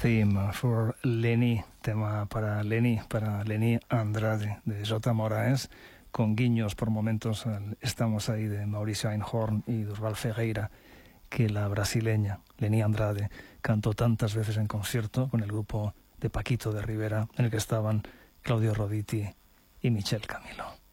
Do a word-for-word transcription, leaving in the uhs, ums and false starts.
Theme for Lenny, tema para Lenny, para Lenny Andrade, de Jota Moraes, con guiños por momentos al Estamos ahí de Mauricio Einhorn y Durval Ferreira, que la brasileña Lenny Andrade cantó tantas veces en concierto con el grupo de Paquito de Rivera, en el que estaban Claudio Roditi y Michel Camilo.